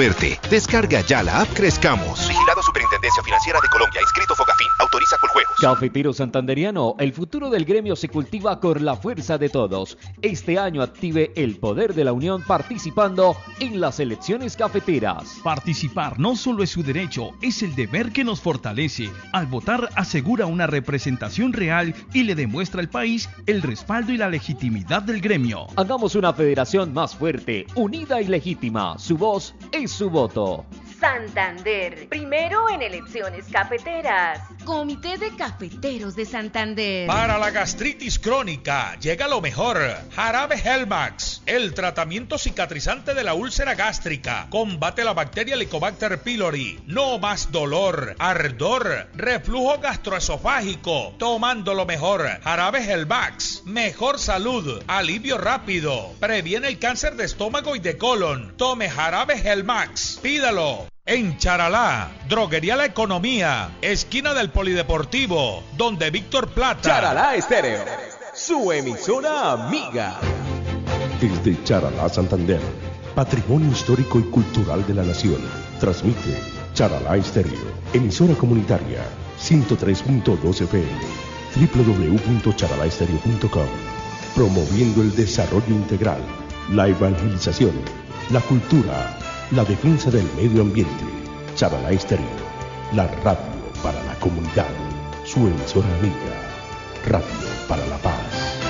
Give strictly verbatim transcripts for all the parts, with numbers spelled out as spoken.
Verte. Descarga ya la app Crezcamos. Vigilado Superintendencia Financiera de Colombia. Inscrito Fogafín. Autoriza Coljuegos. Cafetero santanderiano, el futuro del gremio se cultiva con la fuerza de todos. Este año active el poder de la unión participando en las elecciones cafeteras. Participar no solo es su derecho, es el deber que nos fortalece. Al votar asegura una representación real y le demuestra al país el respaldo y la legitimidad del gremio. Hagamos una federación más fuerte, unida y legítima. Su voz es su voto. Santander, primero en elecciones cafeteras. Comité de Cafeteros de Santander. Para la gastritis crónica llega lo mejor. Jarabe Helmax, el tratamiento cicatrizante de la úlcera gástrica. Combate la bacteria Helicobacter pylori. No más dolor, ardor, reflujo gastroesofágico. Tomando lo mejor. Jarabe Helmax, mejor salud, alivio rápido. Previene el cáncer de estómago y de colon. Tome Jarabe Helmax. Pídalo. En Charalá, Droguería La Economía, esquina del Polideportivo, donde Víctor Plata. Charalá Estéreo, su emisora amiga. Desde Charalá, Santander, patrimonio histórico y cultural de la nación, transmite Charalá Estéreo, emisora comunitaria, ciento tres punto dos F M, doble u doble u doble u punto charalá estéreo punto com, promoviendo el desarrollo integral, la evangelización, la cultura, la defensa del medio ambiente. Charalá Estéreo, la radio para la comunidad. Su emisora amiga, Radio para la Paz.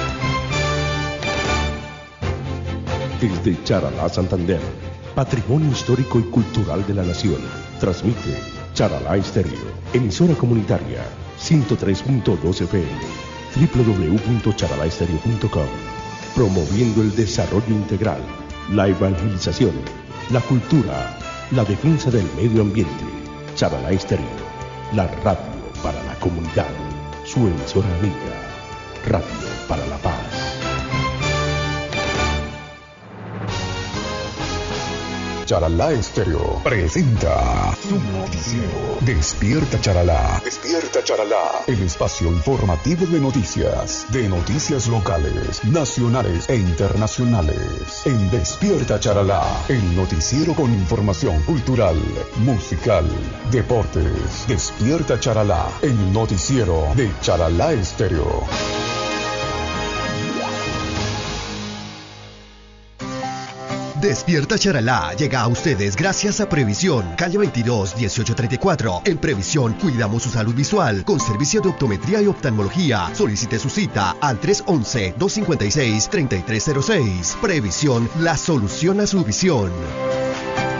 Desde Charalá, Santander, patrimonio histórico y cultural de la nación, transmite Charalá Estéreo, emisora comunitaria, ciento tres punto dos F M, doble u doble u doble u punto charalá estéreo punto com, promoviendo el desarrollo integral, la evangelización, la cultura, la defensa del medio ambiente. Charalá Estéreo, la radio para la comunidad. Su emisora amiga, Radio para la Paz. Charalá Estéreo presenta su noticiero. Despierta Charalá. Despierta Charalá. El espacio informativo de noticias. De noticias locales, nacionales e internacionales. En Despierta Charalá. El noticiero con información cultural, musical, deportes. Despierta Charalá. El noticiero de Charalá Estéreo. Despierta Charalá llega a ustedes gracias a Previsión, calle veintidós, dieciocho treinta y cuatro. En Previsión cuidamos su salud visual con servicio de optometría y oftalmología. Solicite su cita al tres once, doscientos cincuenta y seis, treinta y tres cero seis. Previsión, la solución a su visión.